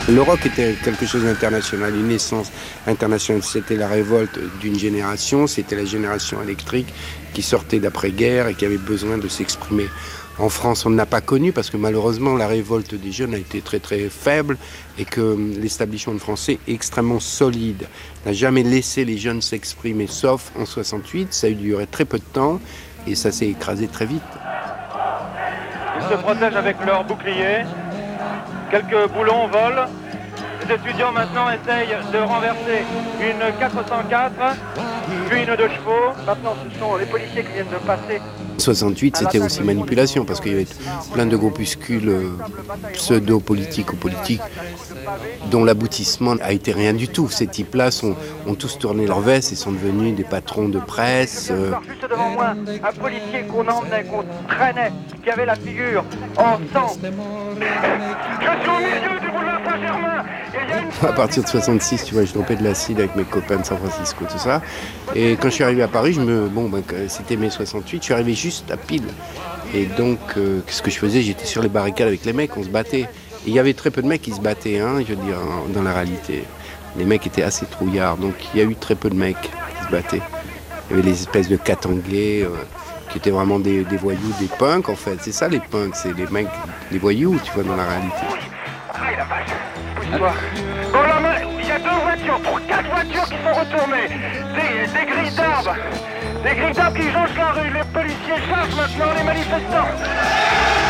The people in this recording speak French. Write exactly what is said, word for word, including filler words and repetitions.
Le rock était quelque chose d'international, une naissance internationale. C'était la révolte d'une génération, c'était la génération électrique qui sortait d'après-guerre et qui avait besoin de s'exprimer. En France, on ne l'a pas connu parce que malheureusement, la révolte des jeunes a été très très faible et que l'establishment français est extrêmement solide. N'a jamais laissé les jeunes s'exprimer, sauf en soixante-huit. Ça a duré très peu de temps et ça s'est écrasé très vite. Ils se protègent avec leurs boucliers. Quelques boulons volent. Les étudiants maintenant essayent de renverser une quatre cent quatre, puis une deux chevaux. Maintenant, ce sont les policiers qui viennent de passer. soixante-huit, c'était aussi manipulation parce qu'il y avait plein de groupuscules pseudo-politiques ou politiques dont l'aboutissement a été rien du tout. Ces types-là sont, ont tous tourné leur veste et sont devenus des patrons de presse. Euh... Juste devant moi, un policier qu'on emmenait, qu'on traînait, qui avait la figure en sang. Je suis au milieu du boulevard Saint-Germain. À partir de soixante-six, tu vois, je tombais de l'acide avec mes copains de San Francisco, tout ça. Et quand je suis arrivé à Paris, je me, bon, ben, c'était mai soixante-huit, je suis arrivé juste à pile. Et donc, euh, ce que je faisais, j'étais sur les barricades avec les mecs, on se battait. Et il y avait très peu de mecs qui se battaient, hein, je veux dire, dans la réalité. Les mecs étaient assez trouillards, donc il y a eu très peu de mecs qui se battaient. Il y avait les espèces de catanglais, euh, qui étaient vraiment des, des voyous, des punks en fait. C'est ça les punks, c'est les mecs, les voyous, tu vois, dans la réalité. Bon, là, il y a deux voitures, trois, quatre voitures qui sont retournées. Des, des grilles d'arbres. Des grilles d'arbres qui jonchent la rue. Les policiers chassent maintenant les manifestants.